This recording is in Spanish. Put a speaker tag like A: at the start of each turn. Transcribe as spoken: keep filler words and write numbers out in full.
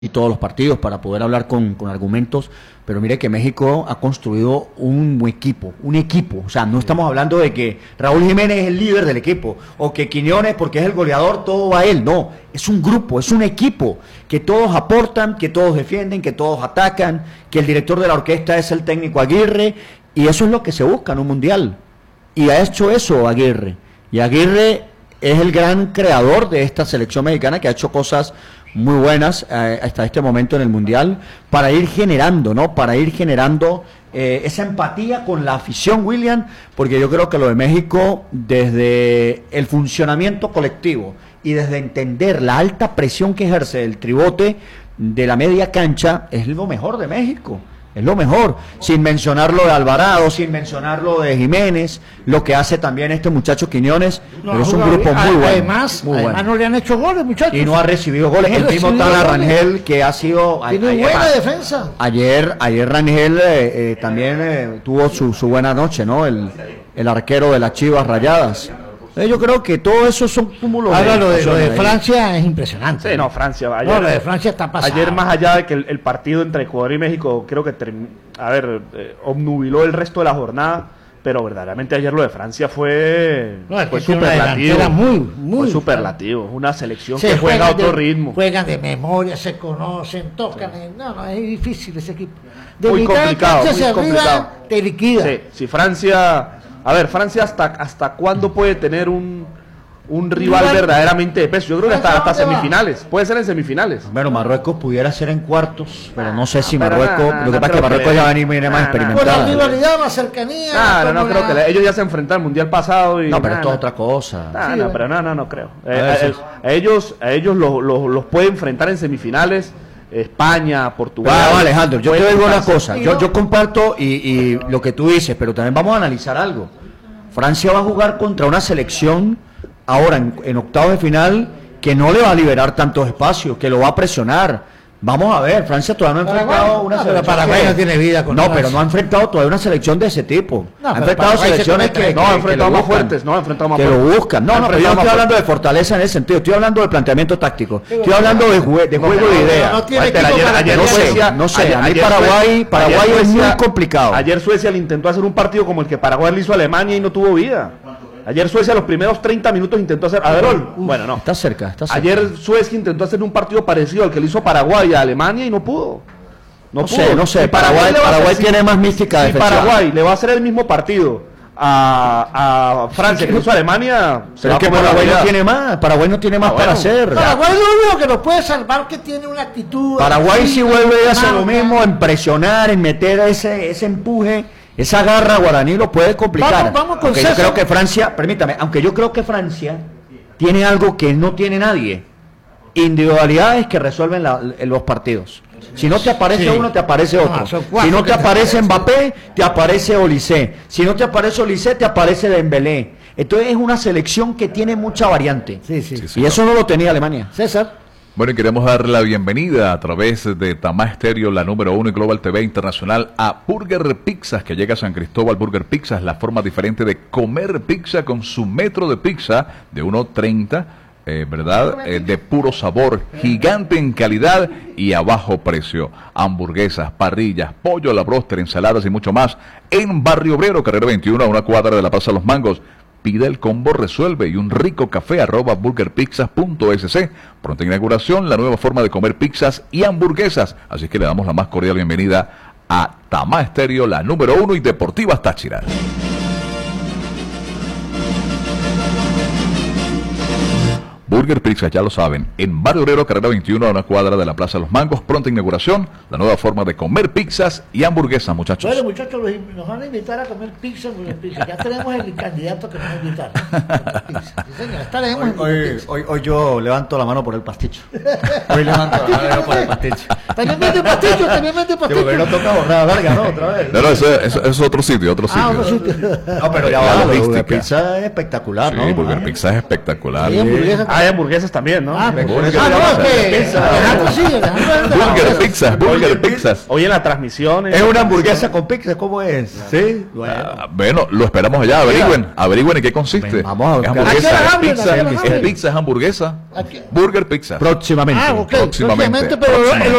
A: y todos los partidos para poder hablar con, con argumentos, pero mire que México ha construido un equipo, un equipo, o sea, no estamos hablando de que Raúl Jiménez es el líder del equipo, o que Quiñones porque es el goleador, todo va a él, no, es un grupo, es un equipo, que todos aportan, que todos defienden, que todos atacan, que el director de la orquesta es el técnico Aguirre, y eso es lo que se busca en un mundial, y ha hecho eso Aguirre, y Aguirre es el gran creador de esta selección mexicana que ha hecho cosas muy buenas eh, hasta este momento en el Mundial, para ir generando, ¿no? Para ir generando eh, esa empatía con la afición, William, porque yo creo que lo de México, desde el funcionamiento colectivo y desde entender la alta presión que ejerce el tribote de la media cancha, es lo mejor de México. Es lo mejor, sin mencionar lo de Alvarado, sin mencionar lo de Jiménez, lo que hace también este muchacho Quiñones, no, pero es un grupo muy bueno.
B: Además,
A: muy
B: además
A: bueno.
B: no le han hecho goles, muchachos.
A: Y no ha recibido goles.
B: No
A: el mismo Tala Rangel, que ha sido...
B: Tiene
A: ayer,
B: buena
A: ayer,
B: defensa.
A: Ayer, ayer Rangel eh, eh, también eh, tuvo su, su buena noche, ¿no? El, el arquero de las Chivas Rayadas. Eh, yo creo que todo eso son cúmulos.
B: Ahora, lo de, lo de Francia es impresionante.
C: Sí, no, Francia. Ayer,
B: no, lo de Francia está pasando.
C: Ayer, más allá de que el, el partido entre Ecuador y México, creo que, term, a ver, eh, obnubiló el resto de la jornada, pero verdaderamente ayer lo de Francia fue,
B: no, es
C: fue
B: que
C: superlativo.
B: Era muy, muy.
C: Fue superlativo. Una selección
B: se
C: que juega a otro
B: de,
C: ritmo.
B: Juegan de memoria, se conocen, tocan. Sí. No, no, es difícil ese equipo. De
C: muy complicado, muy
B: hacia
C: complicado.
B: Arriba, te liquida.
C: Sí, si Francia. A ver, Francia, ¿hasta, hasta cuándo puede tener un. un rival, rival verdaderamente de peso? Yo creo que hasta, hasta semifinales, puede ser en semifinales.
A: Bueno, Marruecos pudiera ser en cuartos, pero no sé si
C: pero
A: Marruecos,
C: nah, nah,
A: lo que
C: nah,
A: pasa es que Marruecos
C: que
A: ya va a venir más experimentada.
B: Por la rivalidad, más cercanía.
C: Nah, no, no creo que la, ellos ya se enfrentaron al mundial pasado y
A: no, pero
C: nah,
A: esto es
C: nah.
A: otra cosa.
C: Nah,
A: sí,
C: no,
A: bueno.
C: pero no, no, no creo. Eh, a, a ellos, a ellos los, los, los puede enfrentar en semifinales. España, Portugal.
A: Bueno, Alejandro, yo te digo una cosa, yo, yo comparto y, y lo que tú dices, pero también vamos a analizar algo. Francia va a jugar contra una selección ahora en, en octavos de final que no le va a liberar tantos espacios, que lo va a presionar. Vamos a ver, Francia todavía no ha enfrentado Paraguay, una
B: no,
A: selección.
B: Pero Paraguay
A: que,
B: no tiene vida con
A: No,
B: Francia.
A: pero no ha enfrentado todavía una selección de ese tipo.
B: No,
A: ha enfrentado
B: Paraguay
A: selecciones
B: se
A: que,
C: no, ha enfrentado
A: que
C: más
A: buscan,
C: fuertes, no ha enfrentado más
A: que
C: fuertes.
A: lo buscan. No, no, pero yo no estoy hablando de fortaleza en ese sentido, estoy hablando de planteamiento táctico, estoy hablando de, jue, de juego de ideas.
B: No tiene
C: ayer, ayer, ayer
A: no
C: Suecia,
A: sé, no sé,
C: ayer,
A: a mí
C: ayer
A: Paraguay, Paraguay
C: ayer
A: es
C: Suecia,
A: muy complicado.
C: Ayer Suecia le intentó hacer un partido como el que Paraguay le hizo a Alemania y no tuvo vida. Ayer Suecia los primeros treinta minutos intentó hacer... A ver, bueno, no.
A: Está cerca, está cerca.
C: Ayer Suecia intentó hacer un partido parecido al que le hizo Paraguay a Alemania y no pudo.
A: No, no sé, no sé. Paraguay, Paraguay, Paraguay tiene si, más mística
C: si
A: defensiva.
C: Paraguay le va a hacer el mismo partido a, a Francia que le hizo a Alemania, se
A: pero
C: va
A: es que
C: a
A: Paraguay no tiene más. Paraguay no tiene más ah, para bueno. hacer.
B: Paraguay lo único que nos puede salvar que tiene una actitud.
A: Paraguay si vuelve a hacer lo mismo, en presionar, en meter ese, ese empuje. Esa garra guaraní lo puede complicar.
B: Vamos, vamos con
A: yo creo que Francia, permítame, aunque yo creo que Francia tiene algo que no tiene nadie, individualidades que resuelven la, los partidos. Si no te aparece sí. uno, te aparece otro. No, si no te aparece Mbappé, te aparece Olise. Si no te aparece Olise, te aparece Dembélé. Entonces es una selección que tiene mucha variante.
B: Sí, sí,
A: sí,
B: sí,
A: y eso no lo tenía Alemania.
B: César.
D: Bueno, y queremos dar la bienvenida a través de Tamá Estéreo, la número uno y Global T V Internacional, a Burger Pizzas, que llega a San Cristóbal. Burger Pizzas, la forma diferente de comer pizza con su metro de pizza de uno treinta, eh, ¿verdad? Eh, de puro sabor, gigante en calidad y a bajo precio. Hamburguesas, parrillas, pollo a la bróster, ensaladas y mucho más en Barrio Obrero, carrera veintiuno, a una cuadra de la Plaza Los Mangos. Pide el combo resuelve y un rico café arroba burgerpizzas punto es ce. Pronta inauguración, la nueva forma de comer pizzas y hamburguesas. Así que le damos la más cordial bienvenida a Tamá Estéreo, la número uno y Deportivas Táchira. Burger Pizza, ya lo saben, en Barrio Obrero, carrera veintiuno, a una cuadra de la Plaza Los Mangos. Pronta inauguración, la nueva forma de comer pizzas y hamburguesas, muchachos.
B: Bueno, muchachos, nos van a invitar a comer pizza, Burger Pizza. Ya tenemos el candidato que nos va a invitar. Sí, señor, estaremos en
A: hoy, hoy, hoy, hoy yo levanto la mano por el pasticho. Hoy levanto la mano por el pasticho.
B: También vende pasticho, también vende pasticho.
A: Sí, porque no toca borrar larga, ¿no? Otra vez.
D: No, no, eso, eso, eso es otro sitio, otro sitio.
B: Ah, otro sitio.
A: No, pero ya va, la Burger Pizza es espectacular,
D: sí,
A: ¿no?
D: Burger Pizza es espectacular.
B: Sí,
C: hay hamburguesas también, ¿no?
B: Ah,
C: Por
B: pues,
C: eso
B: ah,
C: le
B: no,
C: vamos a
B: es
C: hacer
B: que
C: pizza.
B: Alejandro sí, Alejandro anda.
D: Burger Pizzas, Burger Pizzas.
C: Hoy en la transmisión.
A: Es una hamburguesa con pizza, ¿cómo es? Sí.
D: Ah, Bueno, lo esperamos allá, averigüen, averigüen en qué consiste.
A: Vamos a
D: Es
A: buscar.
D: hamburguesa,
B: Aquí
D: es
B: Alejandro,
D: pizza,
B: aquí Alejandro.
D: es pizza, es hamburguesa.
B: Aquí.
D: Burger Pizzas.
A: Próximamente.
B: Ah, ok.
D: Próximamente.
B: Próximamente, pero
D: Próximamente.